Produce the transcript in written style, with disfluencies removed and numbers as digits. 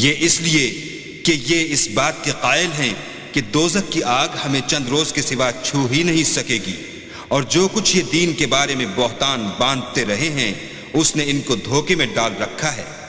ये इसलिए कि ये इस बात के कायल हैं कि दोज़ख की आग हमें चंद रोज के सिवा छू ही नहीं सकेगी, और जो कुछ ये दीन के बारे में बहतान बांधते रहे हैं उसने इनको धोखे में डाल रखा है।